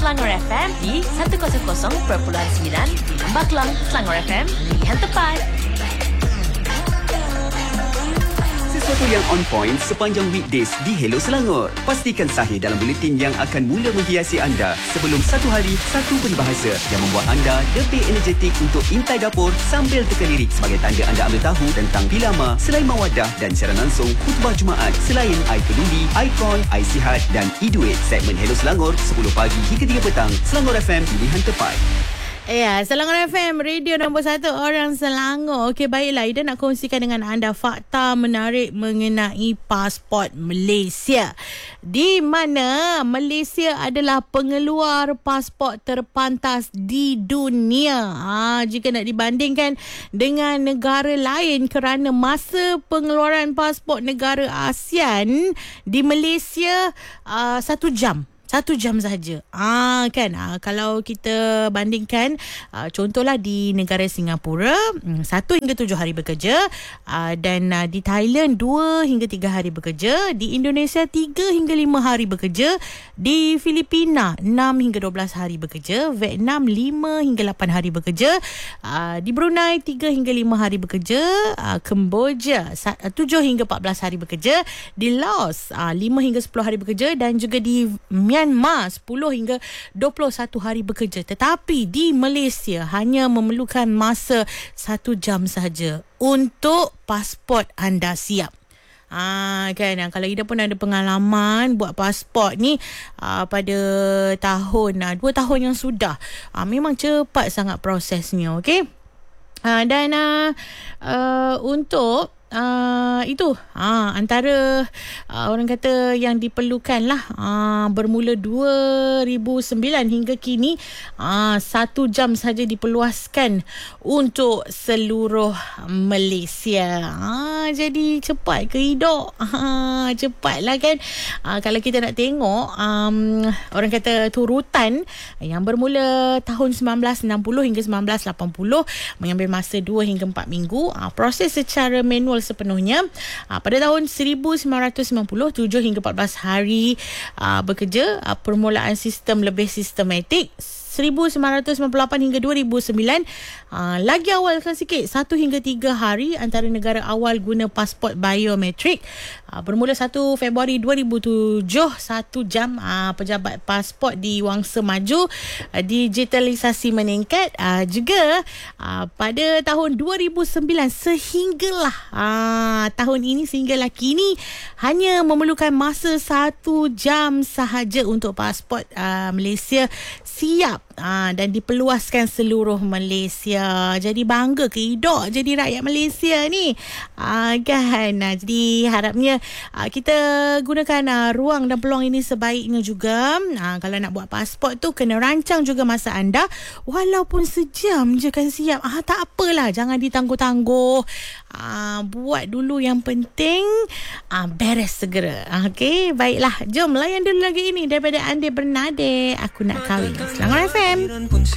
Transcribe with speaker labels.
Speaker 1: Selangor FM di 100.9 di Lembah Kelang. Selangor FM, pilihan tepat.
Speaker 2: Sesuatu yang on point sepanjang weekdays di Hello Selangor. Pastikan sahih dalam buletin yang akan mula menghiasi anda sebelum satu hari, satu peribahasa yang membuat anda lebih energetik untuk intai dapur sambil teka lirik sebagai tanda anda ambil tahu tentang Pilama, selain Mawadah dan siaran langsung khutbah Jumaat, selain I Peduli, Ikon, I Sihat dan iDuit. Segmen Hello Selangor 10 pagi hingga 3 petang. Selangor FM, pilihan tepat.
Speaker 3: Ya, Selangor FM, radio nombor 1 orang Selangor. Okey, baiklah. Ida nak kongsikan dengan anda fakta menarik mengenai pasport Malaysia. Di mana Malaysia adalah pengeluar pasport terpantas di dunia. Jika nak dibandingkan dengan negara lain kerana masa pengeluaran pasport negara ASEAN di Malaysia 1 jam. 1 jam sahaja. Kan? Kalau kita bandingkan, contohlah di negara Singapura, 1 hingga 7 hari bekerja, dan di Thailand 2 hingga 3 hari bekerja, di Indonesia 3 hingga 5 hari bekerja, di Filipina 6 hingga 12 hari bekerja, Vietnam 5 hingga 8 hari bekerja, di Brunei 3 hingga 5 hari bekerja, Kemboja 7 hingga 14 hari bekerja, di Laos 5 hingga 10 hari bekerja, dan juga di Myanmar 10 hingga 21 hari bekerja. Tetapi di Malaysia hanya memerlukan masa 1 jam sahaja untuk pasport anda siap. Kan, kalau Ida pun ada pengalaman buat pasport ni pada tahun 2 tahun yang sudah. Memang cepat sangat prosesnya, okey. Dan untuk itu antara orang kata yang diperlukan lah, bermula 2009 hingga kini 1 jam saja diperluaskan untuk seluruh Malaysia. Jadi cepat ke hidup? Cepatlah kan. Kalau kita nak tengok orang kata turutan yang bermula tahun 1960 hingga 1980 mengambil masa 2 hingga 4 minggu. Proses secara manual sepenuhnya. Pada tahun 1990 7 hingga 14 hari bekerja. Permulaan sistem lebih sistematik 1998 hingga 2009. Lagi awalkan sikit, 1 hingga 3 hari antara negara awal guna pasport biometrik. Bermula 1 Februari 2007 1 jam. Pejabat pasport di Wangsa maju, digitalisasi meningkat. Juga pada tahun 2009 sehinggalah tahun ini, sehinggalah kini hanya memerlukan masa 1 jam sahaja untuk pasport Malaysia siap dan diperluaskan seluruh Malaysia. Jadi bangga ke hidup jadi rakyat Malaysia ni, kan. Jadi harapnya kita gunakan ruang dan peluang ini sebaiknya juga. Kalau nak buat pasport tu kena rancang juga masa anda, walaupun sejam je kan siap. Tak apalah, jangan ditangguh-tangguh. Buat dulu yang penting, beres segera. Okey, baiklah, jom layan dulu lagi ini daripada Andi Bernade, Aku Nak Kahwin. Selangor FM.